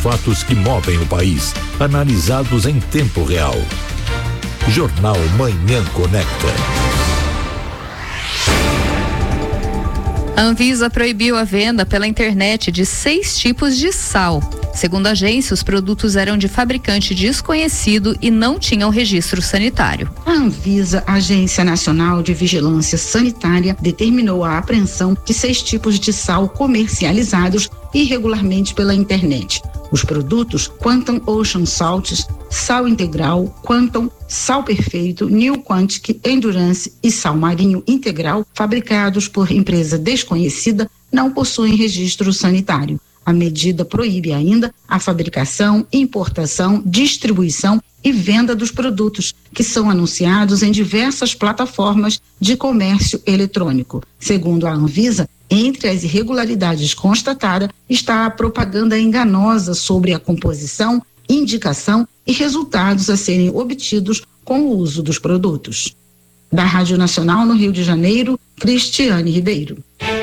fatos que movem o país, analisados em tempo real. Jornal Manhã Conecta. A Anvisa proibiu a venda pela internet de 6 tipos de sal. Segundo a agência, os produtos eram de fabricante desconhecido e não tinham registro sanitário. A Anvisa, Agência Nacional de Vigilância Sanitária, determinou a apreensão de 6 tipos de sal comercializados irregularmente pela internet. Os produtos Quantum Ocean Salts, Sal Integral, Quantum, Sal Perfeito, New Quantic, Endurance e Sal Marinho Integral, fabricados por empresa desconhecida, não possuem registro sanitário. A medida proíbe ainda a fabricação, importação, distribuição e venda dos produtos, que são anunciados em diversas plataformas de comércio eletrônico. Segundo a Anvisa, entre as irregularidades constatadas está a propaganda enganosa sobre a composição, indicação e resultados a serem obtidos com o uso dos produtos. Da Rádio Nacional no Rio de Janeiro, Cristiane Ribeiro.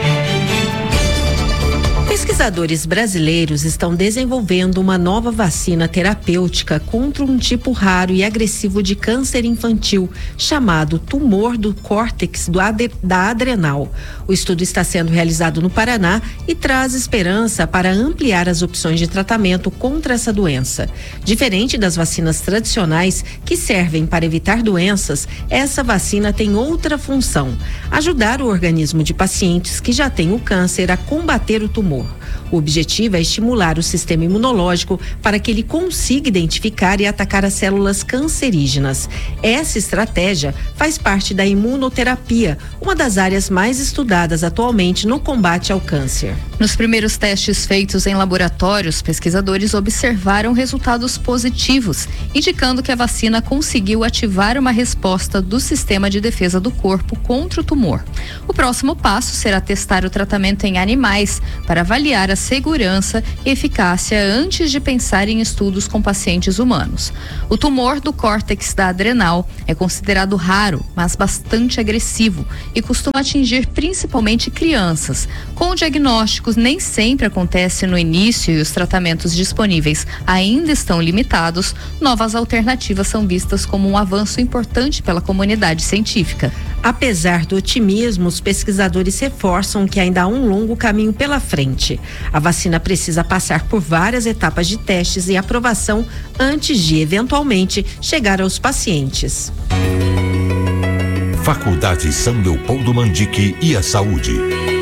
Pesquisadores brasileiros estão desenvolvendo uma nova vacina terapêutica contra um tipo raro e agressivo de câncer infantil, chamado tumor do córtex da adrenal. O estudo está sendo realizado no Paraná e traz esperança para ampliar as opções de tratamento contra essa doença. Diferente das vacinas tradicionais que servem para evitar doenças, essa vacina tem outra função: ajudar o organismo de pacientes que já têm o câncer a combater o tumor. O objetivo é estimular o sistema imunológico para que ele consiga identificar e atacar as células cancerígenas. Essa estratégia faz parte da imunoterapia, uma das áreas mais estudadas atualmente no combate ao câncer. Nos primeiros testes feitos em laboratórios, pesquisadores observaram resultados positivos, indicando que a vacina conseguiu ativar uma resposta do sistema de defesa do corpo contra o tumor. O próximo passo será testar o tratamento em animais para avaliar a segurança e eficácia antes de pensar em estudos com pacientes humanos. O tumor do córtex da adrenal é considerado raro, mas bastante agressivo e costuma atingir principalmente crianças. Com diagnósticos nem sempre acontece no início e os tratamentos disponíveis ainda estão limitados, novas alternativas são vistas como um avanço importante pela comunidade científica. Apesar do otimismo, os pesquisadores reforçam que ainda há um longo caminho pela frente. A vacina precisa passar por várias etapas de testes e aprovação antes de, eventualmente, chegar aos pacientes. Faculdade São Leopoldo Mandique e a Saúde.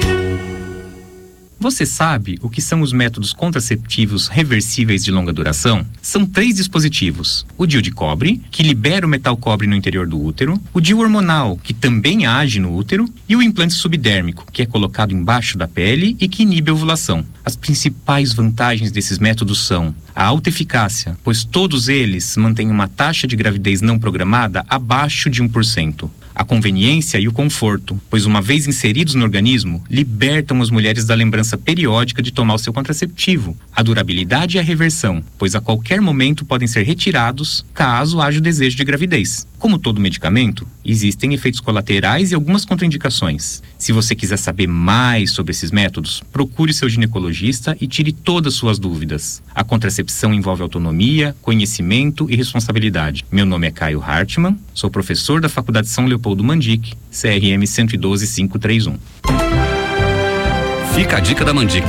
Você sabe o que são os métodos contraceptivos reversíveis de longa duração? São 3 dispositivos: o DIU de cobre, que libera o metal cobre no interior do útero, o DIU hormonal, que também age no útero, e o implante subdérmico, que é colocado embaixo da pele e que inibe a ovulação. As principais vantagens desses métodos são a alta eficácia, pois todos eles mantêm uma taxa de gravidez não programada abaixo de 1%. A conveniência e o conforto, pois uma vez inseridos no organismo, libertam as mulheres da lembrança periódica de tomar o seu contraceptivo. A durabilidade e a reversão, pois a qualquer momento podem ser retirados caso haja o desejo de gravidez. Como todo medicamento, existem efeitos colaterais e algumas contraindicações. Se você quiser saber mais sobre esses métodos, procure seu ginecologista e tire todas suas dúvidas. A contracepção envolve autonomia, conhecimento e responsabilidade. Meu nome é Caio Hartmann, sou professor da Faculdade São Leopoldo Mandique, CRM 112531. Fica a dica da Mandique.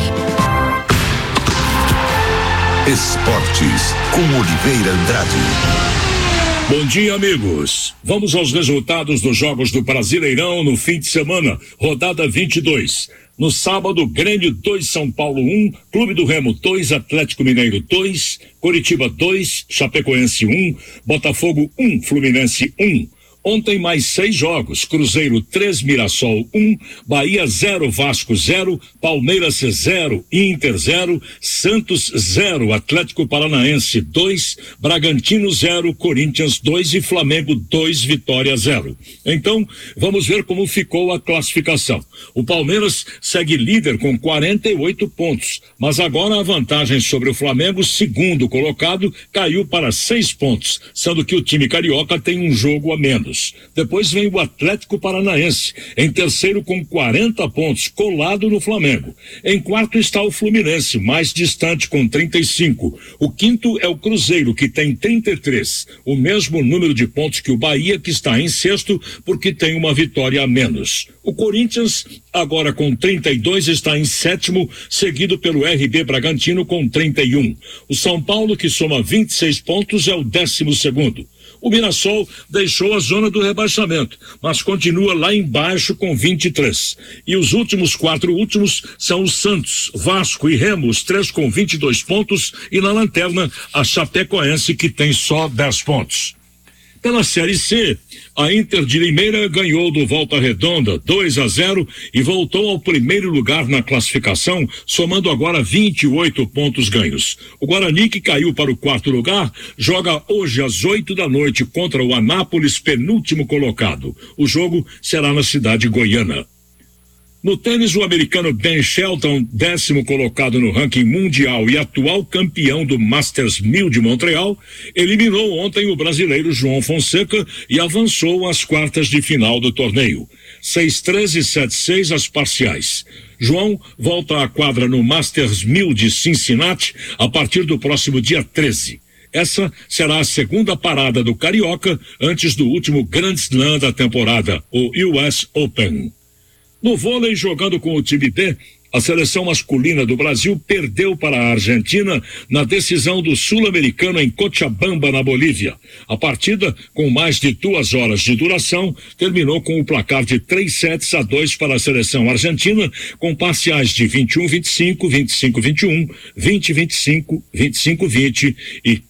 Esportes, com Oliveira Andrade. Bom dia, amigos. Vamos aos resultados dos jogos do Brasileirão no fim de semana, rodada 22. No sábado, Grêmio 2, São Paulo 1, Clube do Remo 2, Atlético Mineiro 2, Coritiba 2, Chapecoense 1, Botafogo 1, Fluminense 1. Ontem mais 6 jogos: Cruzeiro 3, Mirassol 1, Bahia 0, Vasco 0, Palmeiras 0, Inter 0, Santos 0, Atlético Paranaense 2, Bragantino 0, Corinthians 2 e Flamengo 2, Vitória 0. Então, vamos ver como ficou a classificação. O Palmeiras segue líder com 48 pontos, mas agora a vantagem sobre o Flamengo, segundo colocado, caiu para 6 pontos, sendo que o time carioca tem um jogo a menos. menos. Depois vem o Atlético Paranaense, em terceiro com 40 pontos, colado no Flamengo. Em quarto está o Fluminense, mais distante com 35. O quinto é o Cruzeiro, que tem 33, o mesmo número de pontos que o Bahia, que está em sexto, porque tem uma vitória a menos. O Corinthians, agora com 32, está em sétimo, seguido pelo RB Bragantino com 31. O São Paulo, que soma 26 pontos, é o 12º. O Mirassol deixou a zona do rebaixamento, mas continua lá embaixo com 23. E os quatro últimos são os Santos, Vasco e Remo, os três com 22 pontos, e na lanterna a Chapecoense, que tem só 10 pontos. Pela Série C, a Inter de Limeira ganhou do Volta Redonda 2-0 e voltou ao primeiro lugar na classificação, somando agora 28 pontos ganhos. O Guarani, que caiu para o quarto lugar, joga hoje às 20h contra o Anápolis, penúltimo colocado. O jogo será na cidade goiana. No tênis, o americano Ben Shelton, 10º colocado no ranking mundial e atual campeão do Masters 1000 de Montreal, eliminou ontem o brasileiro João Fonseca e avançou às quartas de final do torneio. 6-3 e 7-6 as parciais. João volta à quadra no Masters 1000 de Cincinnati a partir do próximo dia 13. Essa será a segunda parada do Carioca antes do último Grand Slam da temporada, o US Open. No vôlei, jogando com o time B, a seleção masculina do Brasil perdeu para a Argentina na decisão do Sul-Americano em Cochabamba, na Bolívia. A partida, com mais de 2 horas de duração, terminou com o placar de 3-2 para a seleção argentina, com parciais de 21-25, 25-21, 20-25, 25-20 e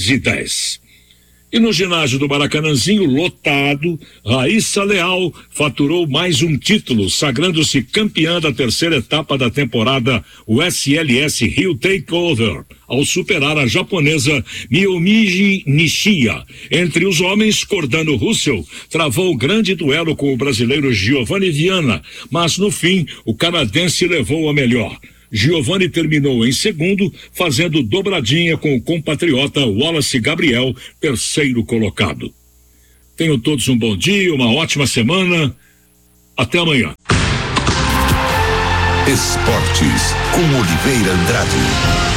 15-10. E no ginásio do Maracanãzinho, lotado, Raíssa Leal faturou mais um título, sagrando-se campeã da terceira etapa da temporada USLS Rio Takeover, ao superar a japonesa Miyomiji Nishiya. Entre os homens, Cordano Russell travou grande duelo com o brasileiro Giovanni Viana, mas no fim o canadense levou a melhor. Giovanni terminou em segundo, fazendo dobradinha com o compatriota Wallace Gabriel, terceiro colocado. Tenham todos um bom dia, uma ótima semana. Até amanhã. Esportes com Oliveira Andrade.